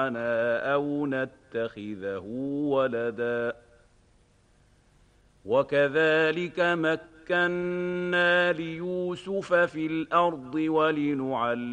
معنا أو نتخذه ولدا وكذلك مكنا ليوسف في الأرض ولنعلمه